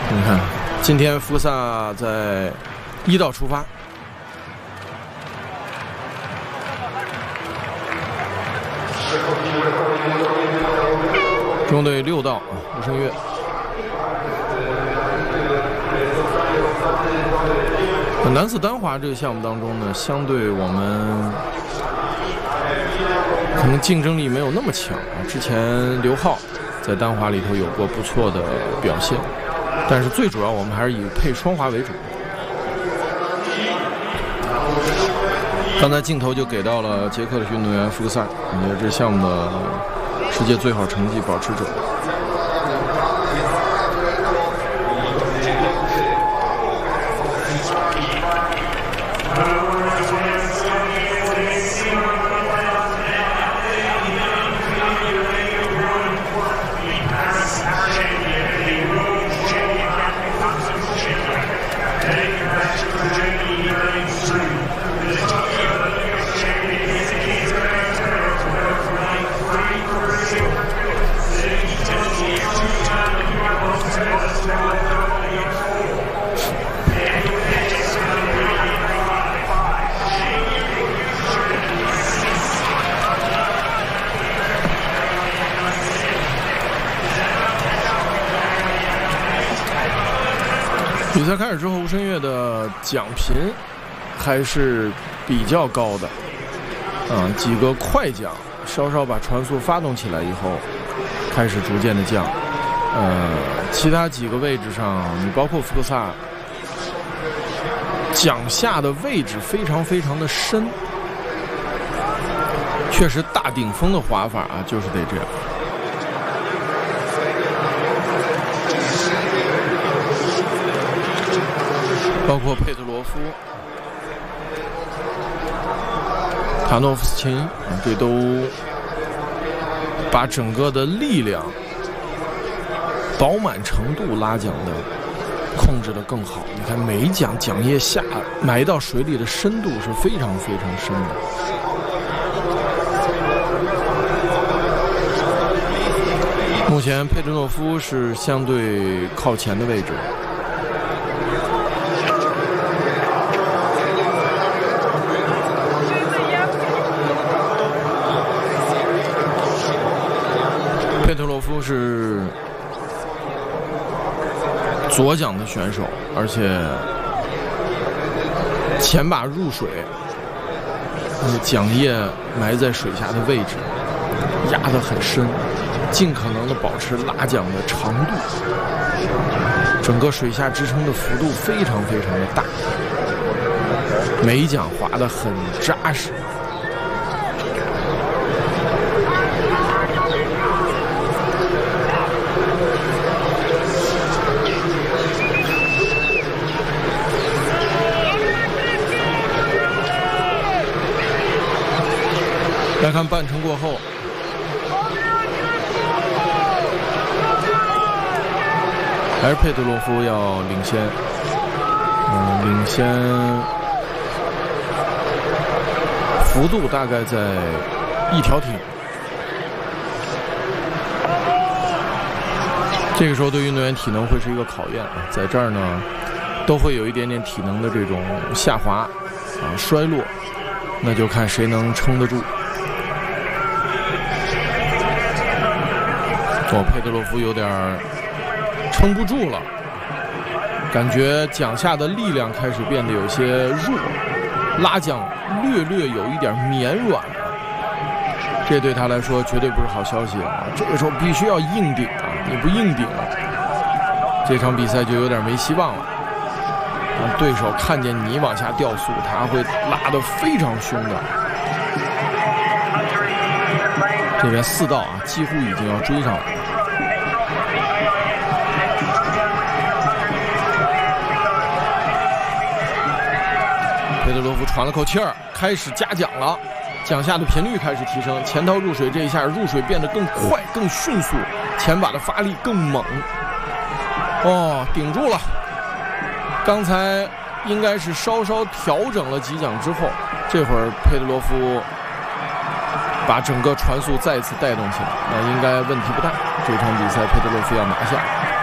你看，今天福萨在1道出发，中队6道吴声月。男子单滑这个项目当中呢，相对我们可能竞争力没有那么强啊。之前刘浩在单滑里头有过不错的表现，但是最主要我们还是以配双滑为主。刚才镜头就给到了捷克的运动员福克萨，也是这项目的世界最好成绩保持者。比赛开始之后，吴声月的奖评还是比较高的，几个快桨稍稍把船速发动起来以后，开始逐渐的降。其他几个位置上，你包括福克萨，桨下的位置非常非常的深，确实大顶峰的滑法啊，就是得这样。包括佩特罗夫、塔诺夫斯琴，这都把整个的力量、饱满程度拉桨的控制得更好。你看每一桨桨叶下埋到水里的深度是非常非常深的。目前佩特诺夫是相对靠前的位置。佩特洛夫是左桨的选手，而且前把入水，桨叶埋在水下的位置压得很深，尽可能的保持拉桨的长度，整个水下支撑的幅度非常非常的大，每一桨滑得很扎实。来看半程过后，还是佩特洛夫要领先，领先幅度大概在1条艇。这个时候对运动员体能会是一个考验，在这儿呢，都会有一点点体能的这种下滑衰落，那就看谁能撑得住。佩特洛夫有点撑不住了，感觉桨下的力量开始变得有些弱，拉桨略略有一点绵软了，这对他来说绝对不是好消息啊！这个时候必须要硬顶啊，你不硬顶，这场比赛就有点没希望了。让对手看见你往下掉速，他会拉得非常凶的。这边4道几乎已经要追上了。佩特洛夫喘了口气儿，开始加桨了，桨下的频率开始提升，前头入水这一下入水变得更快、更迅速，前把的发力更猛。顶住了。刚才应该是稍稍调整了几桨之后，这会儿佩特洛夫把整个船速再次带动起来，那应该问题不大。这场比赛佩特洛夫要拿下。